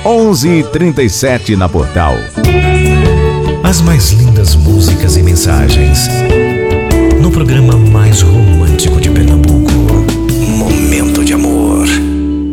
11h37 na Portal. As mais lindas músicas e mensagens